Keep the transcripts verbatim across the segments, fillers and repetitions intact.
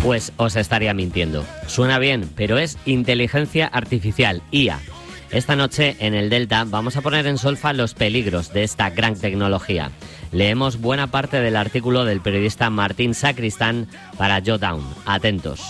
Pues os estaría mintiendo. Suena bien, pero es inteligencia artificial, I A. Esta noche en el Delta vamos a poner en solfa los peligros de esta gran tecnología. Leemos buena parte del artículo del periodista Martín Sacristán para Jodown. Atentos.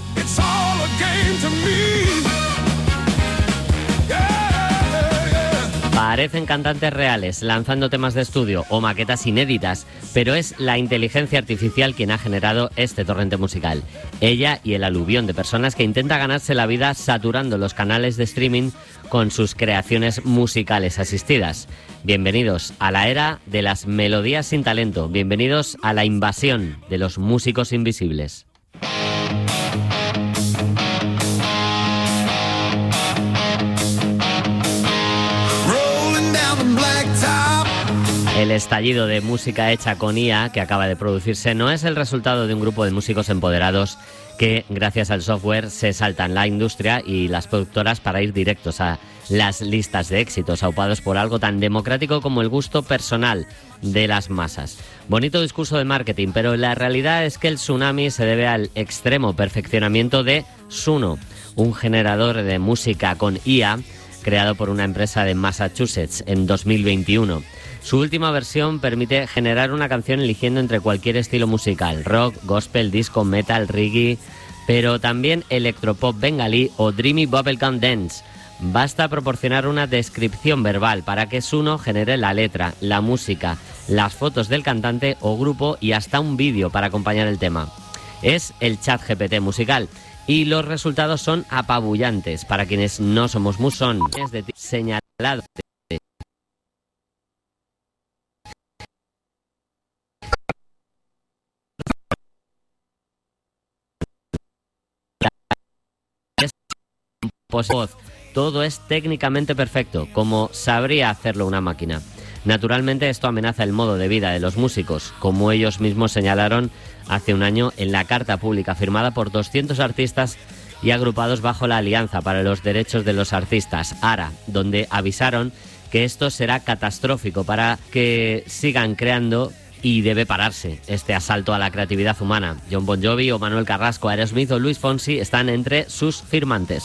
Parecen cantantes reales lanzando temas de estudio o maquetas inéditas, pero es la inteligencia artificial quien ha generado este torrente musical. Ella y el aluvión de personas que intenta ganarse la vida saturando los canales de streaming con sus creaciones musicales asistidas. Bienvenidos a la era de las melodías sin talento. Bienvenidos a la invasión de los músicos invisibles. El estallido de música hecha con I A que acaba de producirse no es el resultado de un grupo de músicos empoderados que, gracias al software, se saltan la industria y las productoras para ir directos a las listas de éxitos, aupados por algo tan democrático como el gusto personal de las masas. Bonito discurso de marketing, pero la realidad es que el tsunami se debe al extremo perfeccionamiento de Suno, un generador de música con I A creado por una empresa de Massachusetts en dos mil veintiuno. Su última versión permite generar una canción eligiendo entre cualquier estilo musical, rock, gospel, disco, metal, reggae, pero también electropop bengalí o dreamy bubblegum dance. Basta proporcionar una descripción verbal para que Suno genere la letra, la música, las fotos del cantante o grupo y hasta un vídeo para acompañar el tema. Es el ChatGPT musical y los resultados son apabullantes. Para quienes no somos musón, es de señalado. Voz. Todo es técnicamente perfecto, como sabría hacerlo una máquina. Naturalmente esto amenaza el modo de vida de los músicos, como ellos mismos señalaron hace un año en la carta pública firmada por doscientos artistas y agrupados bajo la Alianza para los Derechos de los Artistas, ARA, donde avisaron que esto será catastrófico para que sigan creando y debe pararse este asalto a la creatividad humana. Jon Bon Jovi o Manuel Carrasco, Aerosmith o Luis Fonsi están entre sus firmantes.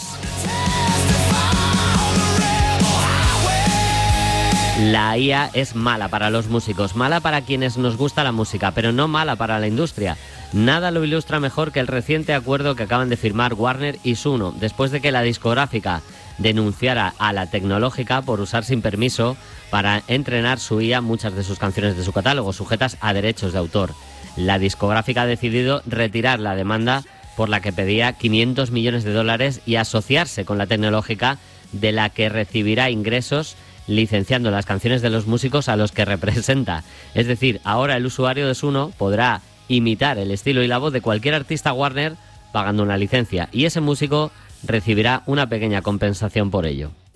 La I A es mala para los músicos, mala para quienes nos gusta la música, pero no mala para la industria. Nada lo ilustra mejor que el reciente acuerdo que acaban de firmar Warner y Suno, después de que la discográfica denunciara a la tecnológica por usar sin permiso para entrenar su I A muchas de sus canciones de su catálogo, sujetas a derechos de autor. La discográfica ha decidido retirar la demanda por la que pedía quinientos millones de dólares y asociarse con la tecnológica, de la que recibirá ingresos licenciando las canciones de los músicos a los que representa. Es decir, ahora el usuario de Suno podrá imitar el estilo y la voz de cualquier artista Warner pagando una licencia, y ese músico recibirá una pequeña compensación por ello.